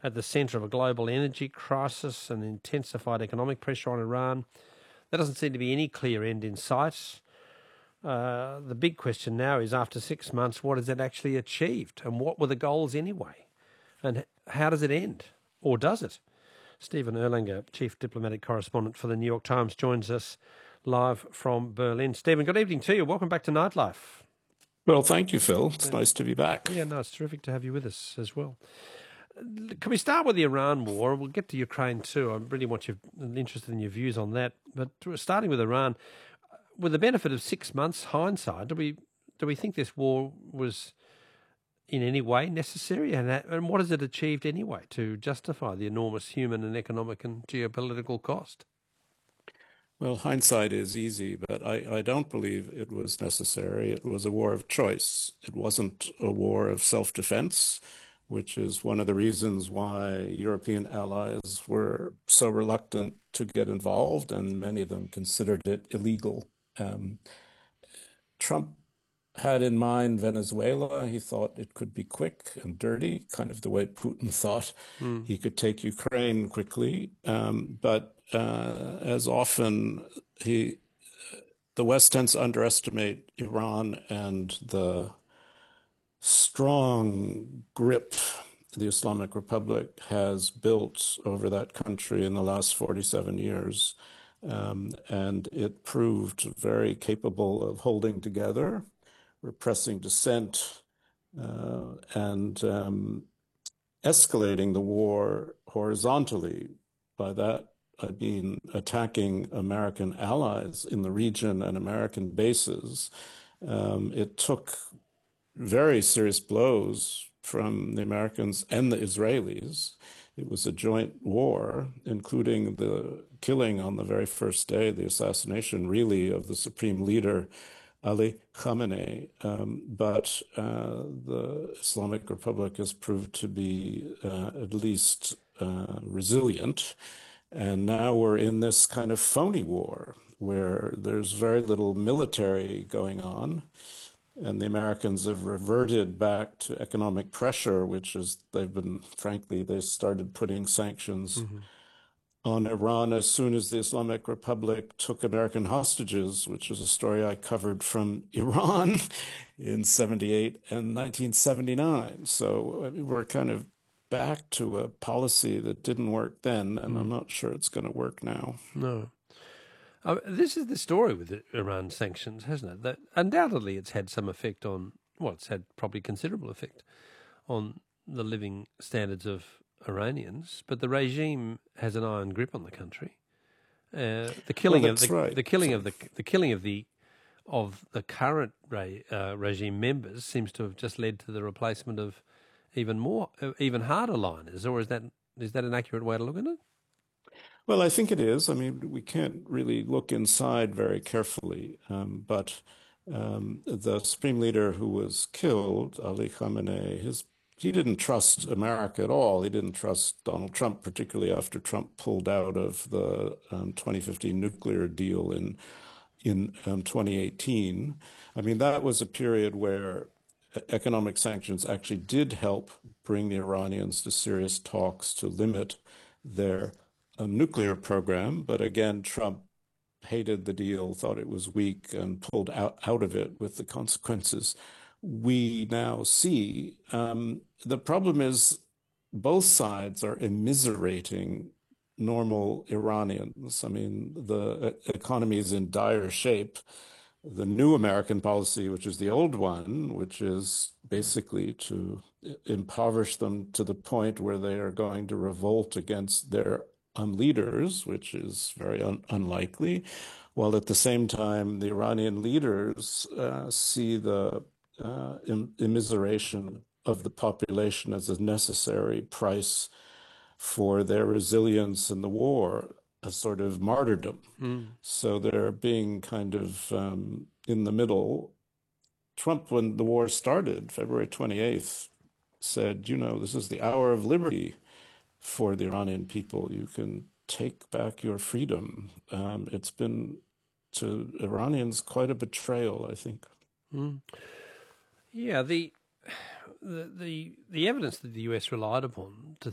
at the centre of a global energy crisis and intensified economic pressure on Iran. There doesn't seem to be any clear end in sight. The big question now is, after 6 months, what has it actually achieved? And what were the goals anyway? And how does it end? Or does it? Stephen Erlanger, Chief Diplomatic Correspondent for the New York Times, joins us live from Berlin. Stephen, good evening to you. Welcome back to Nightlife. Well, thank you, Phil. It's nice to be back. Yeah, no, it's terrific to have you with us as well. Can we start with the Iran war? We'll get to Ukraine too. I'm really interested in your views on that. But starting with Iran, with the benefit of 6 months hindsight, do we think this war was in any way necessary? And what has it achieved anyway to justify the enormous human and economic and geopolitical cost? Well, hindsight is easy, but I don't believe it was necessary. It was a war of choice. It wasn't a war of self-defense, which is one of the reasons why European allies were so reluctant to get involved, and many of them considered it illegal. Trump had in mind Venezuela. He thought it could be quick and dirty, kind of the way Putin thought he could take Ukraine quickly. But as often, the West tends to underestimate Iran and the strong grip the Islamic Republic has built over that country in the last 47 years. And it proved very capable of holding together, repressing dissent, and escalating the war horizontally. By that, I mean attacking American allies in the region and American bases. It took very serious blows from the Americans and the Israelis. It was a joint war, including the killing on the very first day, the assassination, really, of the supreme leader, Ali Khamenei. But the Islamic Republic has proved to be at least resilient. And now we're in this kind of phony war where there's very little military going on. And the Americans have reverted back to economic pressure, which is, they started putting sanctions on Iran as soon as the Islamic Republic took American hostages, which is a story I covered from Iran in 78 and 1979. So we're kind of back to a policy that didn't work then, and I'm not sure it's going to work now. No. This is the story with the Iran sanctions, hasn't it? That undoubtedly it's had some effect on, it's had probably considerable effect on the living standards of Iranians, but the regime has an iron grip on the country. The killing of the current regime members seems to have just led to the replacement of even harder liners. Or is that an accurate way to look at it? Well, I think it is. I mean, we can't really look inside very carefully, but the supreme leader who was killed, Ali Khamenei, he didn't trust America at all. He didn't trust Donald Trump, particularly after Trump pulled out of the 2015 nuclear deal in 2018. I mean, that was a period where economic sanctions actually did help bring the Iranians to serious talks to limit their nuclear program. But again, Trump hated the deal, thought it was weak, and pulled out of it with the consequences we now see. The problem is both sides are immiserating normal Iranians. I mean, the economy is in dire shape. The new American policy, which is the old one, which is basically to impoverish them to the point where they are going to revolt against their leaders, which is very unlikely, while at the same time the Iranian leaders see the immiseration of the population as a necessary price for their resilience in the war, a sort of martyrdom. So they're being kind of in the middle. Trump, when the war started, February 28th, said, this is the hour of liberty for the Iranian people. You can take back your freedom. It's been, to Iranians, quite a betrayal, I think. Yeah, the evidence that the US relied upon to